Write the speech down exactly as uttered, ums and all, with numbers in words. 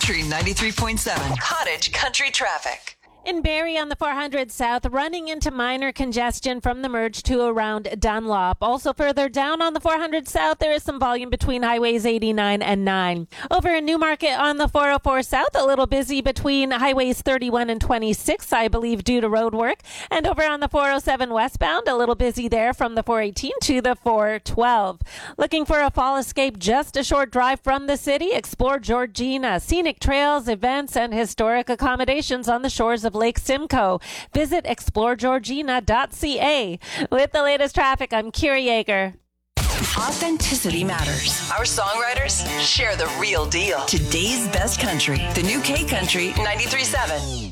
Country ninety-three point seven. Cottage Country traffic. In Barrie on the four hundred South, running into minor congestion from the merge to around Dunlop. Also further down on the four hundred South, there is some volume between highways eighty-nine and nine. Over in Newmarket on the four oh four South, a little busy between highways thirty-one and twenty-six, I believe, due to road work. And over on the four oh seven westbound, a little busy there from the four eighteen to the four twelve. Looking for a fall escape, just a short drive from the city? Explore Georgina. Scenic trails, events, and historic accommodations on the shores of Lake Simcoe. Visit explore georgina dot c a. With the latest traffic, I'm Kira Yeager. Authenticity matters. Our songwriters share the real deal. Today's best country. The new K Country ninety-three point seven.